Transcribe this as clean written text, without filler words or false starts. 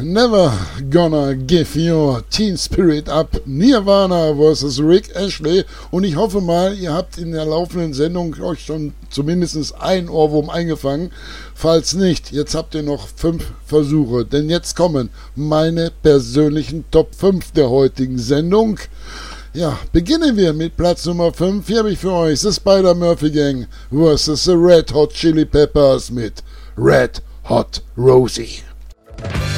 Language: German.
Never Gonna Give Your Teen Spirit Up, Nirvana vs. Rick Ashley. Und ich hoffe mal, ihr habt in der laufenden Sendung euch schon zumindest ein Ohrwurm eingefangen. Falls nicht, jetzt habt ihr noch 5 Versuche, denn jetzt kommen meine persönlichen Top 5 der heutigen Sendung. Ja, beginnen wir mit Platz Nummer 5. Hier habe ich für euch The Spider-Murphy Gang vs. The Red Hot Chili Peppers mit Red Hot Rosie.